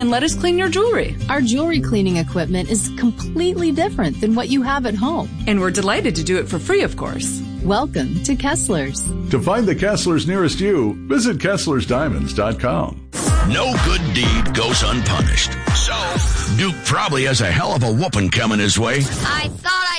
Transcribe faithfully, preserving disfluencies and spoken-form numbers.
and let us clean your jewelry. Our jewelry cleaning equipment is completely different than what you have at home. And we're delighted to do it for free, of course. Welcome to Kessler's. To find the Kesslers nearest you, visit Kessler's Diamonds dot com. No good deed goes unpunished. So, Duke probably has a hell of a whooping coming his way. I thought